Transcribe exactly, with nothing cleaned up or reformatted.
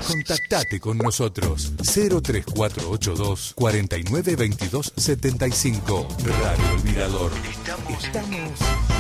Contactate con nosotros cero tres cuatro ocho dos cuarenta y nueve veintidós setenta y cinco. Radio El Mirador. Estamos... Estamos...